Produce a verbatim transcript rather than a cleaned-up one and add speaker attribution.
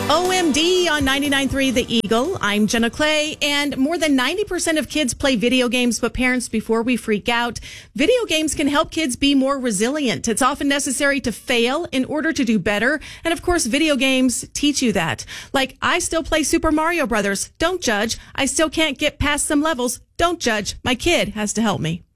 Speaker 1: O M D on ninety-nine point three The Eagle. I'm Jenna Clay, and more than ninety percent of kids play video games, but parents, before we freak out, video games can help kids be more resilient. It's often necessary to fail in order to do better, and of course, video games teach you that. Like, I still play Super Mario Brothers. Don't judge. I still can't get past some levels. Don't judge. My kid has to help me.